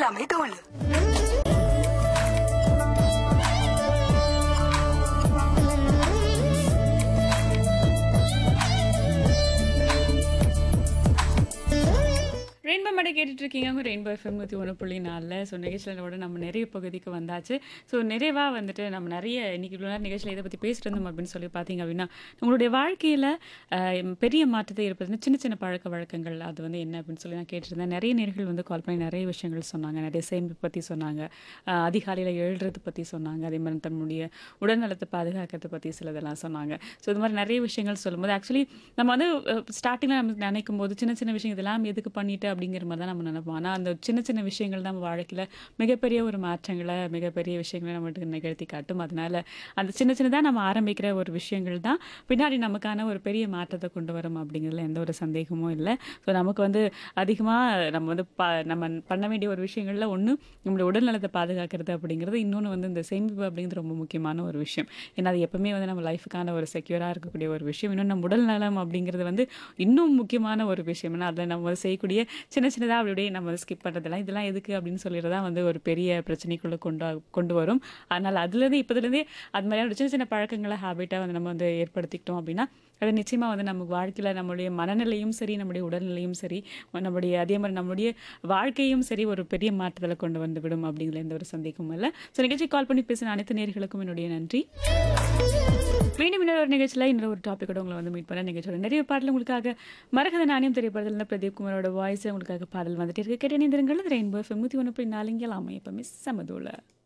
எல்லாமே தோணு. ரெயின்போ மேடை கேட்டுட்டு இருக்கீங்க. உங்க ரெயின்போ எஃப்எம் 101.4. ஸோ நிகழ்ச்சியோட நம்ம நிறைய பகுதிக்கு வந்தாச்சு. ஸோ நிறைவாக வந்துட்டு நம்ம நிறைய இன்னைக்கு இவ்வளோ நேரம் நிகழ்ச்சியில் இதை பற்றி பேசிட்டு இருந்தோம் அப்படின்னு சொல்லி பார்த்தீங்க அப்படின்னா, உங்களுடைய வாழ்க்கையில் பெரிய மாற்றத்தை ஏற்படுத்தின சின்ன சின்ன பழக்க வழக்கங்கள் அது வந்து என்ன அப்படின்னு சொல்லி நான் கேட்டிருந்தேன். நிறைய நேர்கள் வந்து கால் பண்ணி நிறைய விஷயங்கள் சொன்னாங்க. நிறைய சேமிப்பு பற்றி சொன்னாங்க. அதிகாலையில் எழுறது பற்றி சொன்னாங்க. அதே மாதிரி தன்னுடைய உடல்நலத்தை பாதுகாக்கிறத பற்றி சிலதெல்லாம் சொன்னாங்க. ஸோ இது மாதிரி நிறைய விஷயங்கள் சொல்லும்போது ஆக்சுவலி நம்ம வந்து ஸ்டார்டிங்கில் நம்ம நினைக்கும் போது சின்ன சின்ன விஷயம் இதெல்லாம் எதுக்கு பண்ணிட்டு அப்படிங்கிற மாதிரி தான் நம்ம நினைப்போம். ஆனால் அந்த சின்ன சின்ன விஷயங்கள் தான் நம்ம வாழ்க்கையில் மிகப்பெரிய ஒரு மாற்றங்களை மிகப்பெரிய விஷயங்களை நம்மளுக்கு நிகழ்த்தி காட்டும். அதனால அந்த சின்ன சின்னதாக நம்ம ஆரம்பிக்கிற ஒரு விஷயங்கள் தான் பின்னாடி நமக்கான ஒரு பெரிய மாற்றத்தை கொண்டு வரும் அப்படிங்கிறதுல எந்த ஒரு சந்தேகமும் இல்லை. ஸோ நமக்கு வந்து அதிகமாக நம்ம வந்து நம்ம பண்ண வேண்டிய ஒரு விஷயங்களில் ஒன்று நம்மளுடைய உடல்நலத்தை பாதுகாக்கிறது அப்படிங்கிறது, இன்னொன்று வந்து இந்த சேமிப்பு அப்படிங்கிறது ரொம்ப முக்கியமான ஒரு விஷயம். ஏன்னா அது எப்பவுமே வந்து நம்ம லைஃபுக்கான ஒரு செக்யூராக இருக்கக்கூடிய ஒரு விஷயம். இன்னும் நம்ம உடல் நலம் அப்படிங்கிறது வந்து இன்னும் முக்கியமான ஒரு விஷயம். ஏன்னா அதில் நம்ம செய்யக்கூடிய சின்ன சின்னதாக அப்படியே நம்ம ஸ்கிப் பண்ணுறதெல்லாம் இதெல்லாம் எதுக்கு அப்படின்னு சொல்லிடுறதா வந்து ஒரு பெரிய பிரச்சனைக்குள்ளே கொண்டு வரும். அதனால் அதுலேருந்து இப்போதுலேருந்தே அது மாதிரியான சின்ன சின்ன பழக்கங்களை ஹேபிட்டாக வந்து நம்ம வந்து ஏற்படுத்திக்கிட்டோம் அப்படின்னா அது நிச்சயமாக வந்து நம்ம வாழ்க்கையில் நம்மளுடைய மனநிலையும் சரி, நம்முடைய உடல்நிலையும் சரி, நம்முடைய அதே மாதிரி நம்மளுடைய வாழ்க்கையும் சரி ஒரு பெரிய மாற்றத்தில் கொண்டு வந்து விடும் அப்படிங்கிற எந்த ஒரு சந்தேகமும் இல்லை. ஸோ நிகழ்ச்சி கால் பண்ணி பேசின அனைத்து நேயர்களுக்கும் என்னுடைய நன்றி. மீண்டும் இன்னொரு நிகழ்ச்சியில் இன்னொரு ஒரு டாப்பிக்கோட உங்களை வந்து மீட் பண்ண நிகழ்ச்சியோட நிறைய பாடல் உங்களுக்காக மரகத நாணயம் திரைப்படத்தில் பிரதீப் குமாரோட வாய்ஸ் உங்களுக்காக பாடல் வந்துட்டு இருக்கு. கேட்டு இணைந்திருங்கள். ரெயின்போ எஃப்எம் 101.4 இங்கே எல்லாமே எப்பவுமே சமதூல.